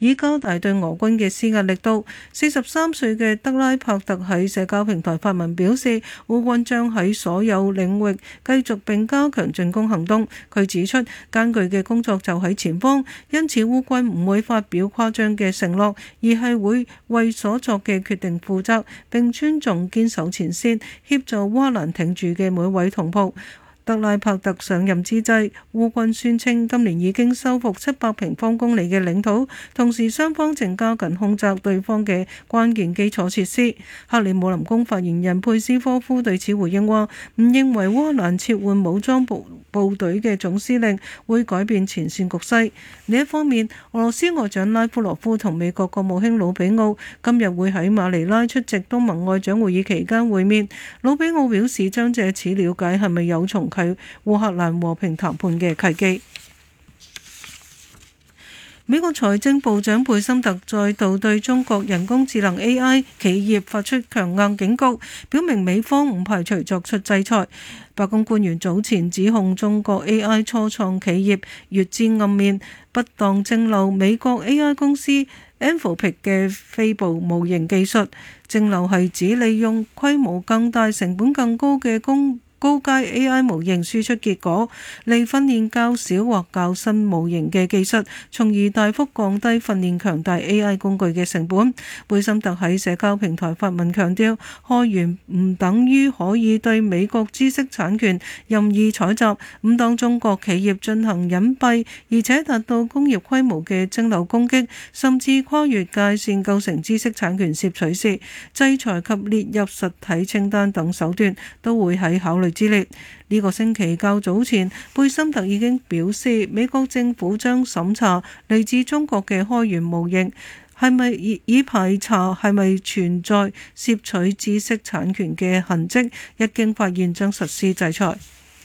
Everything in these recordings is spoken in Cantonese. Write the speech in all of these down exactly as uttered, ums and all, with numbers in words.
以加大對俄軍嘅施壓力度。四十三歲嘅德拉柏特喺社交平台發文表示，烏軍將喺所有領域繼續並加強進攻行動。佢指出，艱巨嘅工作就喺前方，因此烏軍唔會發表誇張嘅承諾，而係會為所作嘅決定負責，並尊重堅守前線、協助烏克蘭挺住嘅每位同袍。德拉柏特上任之際，烏軍宣稱今年已經收復七百平方公里嘅領土，同時雙方正加緊空襲對方嘅關鍵基礎設施。克里姆林宮發言人佩斯科夫對此回應話，唔認為烏克蘭撤換武裝部部隊嘅總司令會改變前線局勢。另一方面，俄羅斯外長拉夫羅夫同美國國務卿魯比奧今日會喺馬尼拉出席東盟外長會議期間會面。魯比奧表示將藉此了解係咪有重啟烏克蘭和平談判嘅契機。美國財政部長貝森特再度對中國人工智能 A I 企業發出強硬警告，表明美方唔排除作出制裁。白宮官員早前指控中國 A I 初創企業越資暗面，不當蒸餾美國 A I 公司 Anthropic 嘅非部模型技術。蒸餾係指利用規模更大、成本更高嘅工高階 A I 模型輸出結果嚟訓練較少或較新模型嘅技術，從而大幅降低訓練強大 A I 工具嘅成本。貝森特喺社交平台發文強調，開源唔等於可以對美國知識產權任意採集，唔當中國企業進行隱蔽而且達到工業規模嘅蒸餾攻擊，甚至跨越界線構成知識產權攝取時，制裁及列入實體清單等手段都會喺考慮之列。呢個星期較早前，貝森特已經表示，美國政府將審查嚟自中國嘅開源模型，係咪以以排查係咪存在攝取知識產權嘅痕跡，一經發現將實施制裁。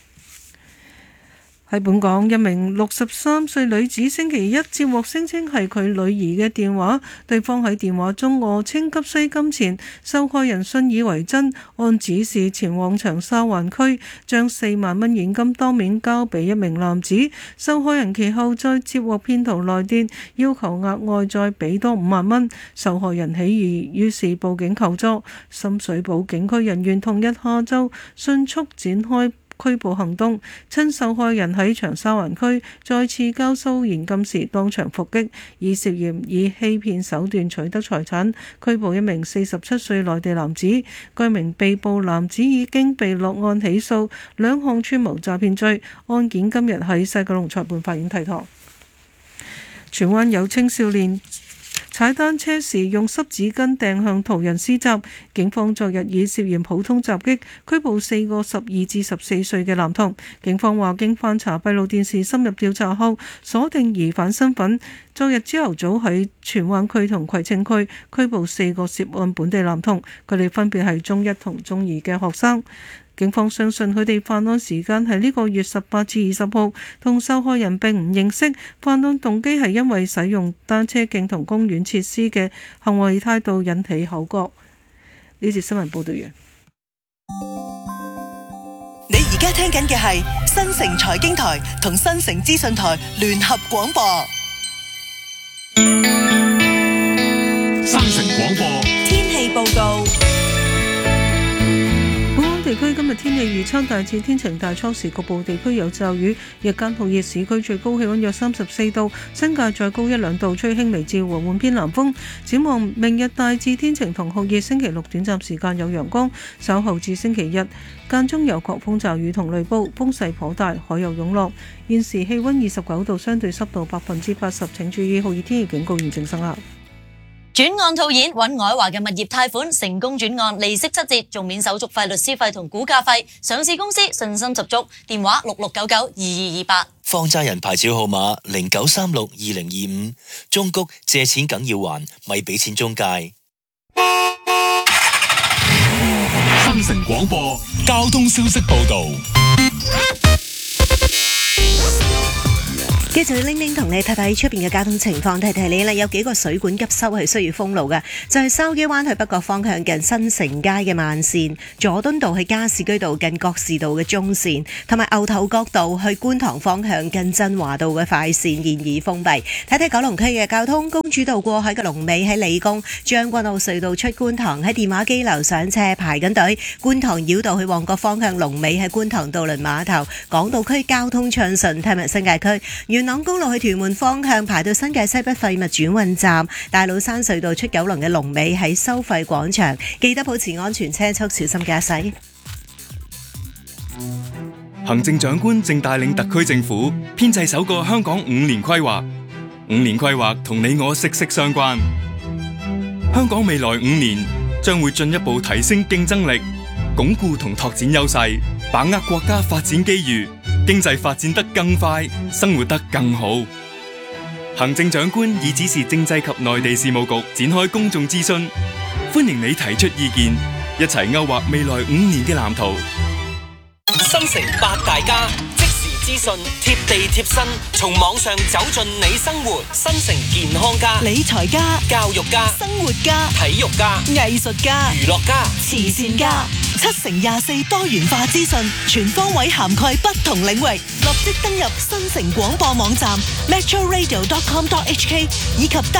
喺本港，一名六十三歲女子星期一接獲聲稱係佢女兒嘅電話，對方喺電話中訛稱急需金錢，受害人信以為真，按指示前往長沙灣區，將四萬蚊現金當面交俾一名男子。受害人其後再接獲騙徒來電，要求額外再俾多五萬蚊。受害人起疑，於是報警求助。深水埗警區人員同日下晝迅速展開拘捕行動，趁受害人喺長沙灣區再次交收現金時當場伏擊，以涉嫌以欺騙手段取得財產，拘捕一名四十七歲內地男子。該名被捕男子已經被落案起訴兩項串謀詐騙罪，案件今日喺西九龍裁判法院提堂。荃灣有青少年踩單車時用濕紙巾掟向途人施襲，警方昨日以涉嫌普通襲擊拘捕四個十二至十四歲嘅男童。警方話經翻查閉路電視深入調查後，鎖定疑犯身份。昨日朝頭早喺荃灣區同葵青區拘捕四個涉案本地男童，佢哋分別係中一同中二嘅學生。警方相信佢哋犯案時間係呢個月十八至二十號，同受害人並唔認識。犯案動機係因為使用單車徑同公園設施嘅行為態度引起口角。呢節新聞報道完。 你而家聽緊嘅係新城財經台同新城資訊台聯合廣播。 新城廣播天氣報告。 地區今日天氣預測大致天晴，但初時局部地區有驟雨，日間酷熱，市區最高氣溫約三十四度，新界再高一兩度，吹輕微至和緩偏南風。展望明日大致天晴同酷熱，星期六短暫時間有陽光，稍後至星期日間中有狂風驟雨同雷暴，風勢頗大，海有湧浪。現時氣溫二十九度，相對濕度百分之八十，請注意酷熱天氣警告現正生效。 轉案套現，揾愛華嘅物業貸款成功轉案，利息七折，仲免手續費、律師費同估價費。上市公司信心十足，電話六六九九二二二八。 放債人牌照號碼零九三六二零二五。中谷借錢梗要還，咪俾錢中介。 新城廣播交通消息報道。 繼續拎拎同你睇睇出邊嘅交通情況，提提你啦，有幾個水管急修係需要封路嘅，就係筲箕灣去北角方向近新城街嘅慢線，佐敦道去加士居道近覺士道嘅中線，同埋牛頭角道去觀塘方向近振華道嘅快線現已封閉。睇睇九龍區嘅交通，公主道過海嘅龍尾喺理工，將軍澳隧道出觀塘喺電話機樓上車排緊隊，觀塘繞道去旺角方向龍尾喺觀塘渡輪碼頭，港島區交通暢順，睇埋新界區元朗公路去屯門方向排到新界西北廢物轉運站，大老山隧道出九龍嘅龍尾喺收費廣場，記得保持安全車速，小心駕駛。 行政長官正帶領特區政府編製首個香港五年規劃，五年規劃同你我息息相關。香港未來五年將會進一步提升競爭力，鞏固同拓展優勢，把握國家發展機遇，經濟發展得更快，生活得更好。行政長官已指示政制及內地事務局展開公眾諮詢，歡迎你提出意見，一齊勾畫未來五年嘅藍圖。 新城八大家，即時資訊，貼地貼身，從網上走進你生活。新城健康家、 理財家、 教育家、 生活家、 體育家、 藝術家、 娛樂家、 慈善家，七乘廿四多元化資訊，全方位涵蓋不同領域。立即登入新城廣播網站 metro radio dot com dot h k 以及